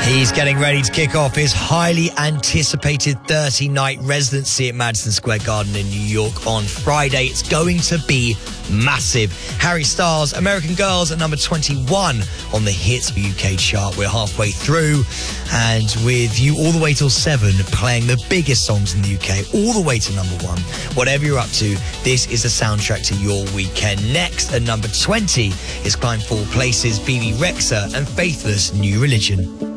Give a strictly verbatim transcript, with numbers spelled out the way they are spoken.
He's getting ready to kick off his highly anticipated thirty-night residency at Madison Square Garden in New York on Friday. It's going to be massive. Harry Styles, American Girls at number twenty-one on the hits U K chart. We're halfway through, and with you all the way till seven, playing the biggest songs in the U K, all the way to number one. Whatever you're up to, this is the soundtrack to your weekend. Next, at number twenty, is climbed four places, B B Rexha and Faithless, New Religion.